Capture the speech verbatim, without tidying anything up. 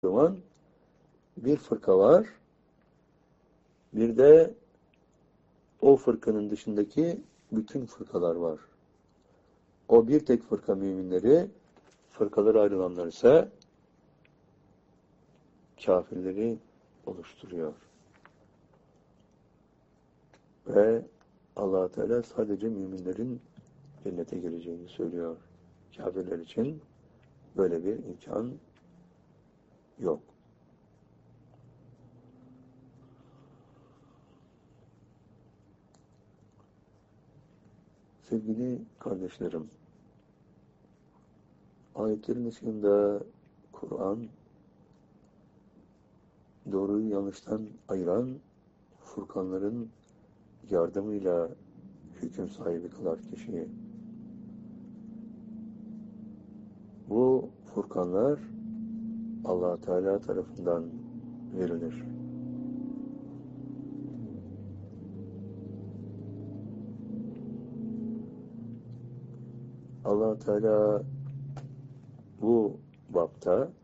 zaman bir fırka var, bir de o fırkanın dışındaki bütün fırkalar var. O bir tek fırka müminleri, fırkalara ayrılanlar ise kafirleri oluşturuyor. Ve Allah Teala sadece müminlerin cennete gireceğini söylüyor. Kafirler için böyle bir imkan yok. Sevgili kardeşlerim, ayetlerin ışığında Kur'an doğruyu yanlıştan ayıran furkanların yardımıyla hüküm sahibi kılar kişiyi. Bu furkanlar Allah Teala tarafından verilir. Allah Teala bu bapta